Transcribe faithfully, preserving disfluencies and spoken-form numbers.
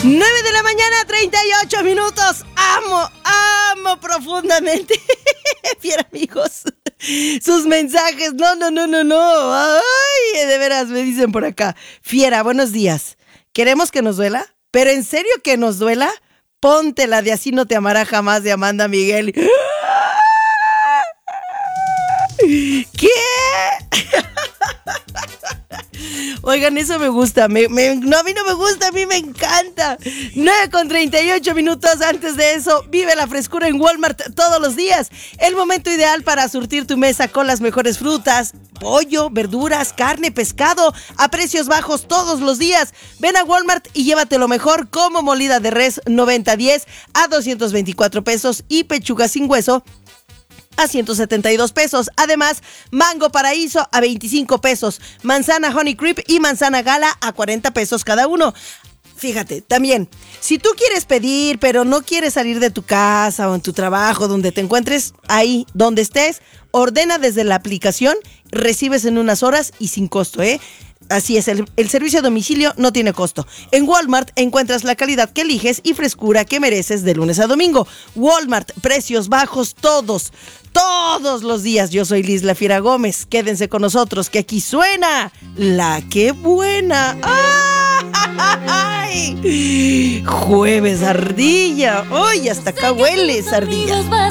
nueve de la mañana, treinta y ocho minutos. Amo, amo profundamente. Fiera, amigos. Sus mensajes. No, no, no, no, no. Ay, de veras, me dicen por acá. Fiera, buenos días. ¿Queremos que nos duela? ¿Pero en serio que nos duela? Ponte la de Así no te amará jamás de Amanda Miguel. ¿Qué? Oigan, eso me gusta. Me, me, no, a mí no me gusta, a mí me encanta. nueve con treinta y ocho minutos. Antes de eso, vive la frescura en Walmart todos los días. El momento ideal para surtir tu mesa con las mejores frutas, pollo, verduras, carne, pescado, a precios bajos todos los días. Ven a Walmart y llévate lo mejor, como molida de res noventa diez a doscientos veinticuatro pesos y pechuga sin hueso a ciento setenta y dos pesos. Además, mango paraíso a veinticinco pesos, manzana honey creep y manzana gala a cuarenta pesos cada uno. Fíjate, también, si tú quieres pedir, pero no quieres salir de tu casa o en tu trabajo, donde te encuentres, ahí donde estés, ordena desde la aplicación, recibes en unas horas y sin costo, ¿eh? Así es, el, el servicio a domicilio no tiene costo. En Walmart encuentras la calidad que eliges y frescura que mereces de lunes a domingo. Walmart, precios bajos todos, todos los días. Yo soy Liz La Fiera Gómez. Quédense con nosotros que aquí suena La Que Buena. ¡Ay! Jueves ardilla. ¡Ay, hasta acá huele ardilla!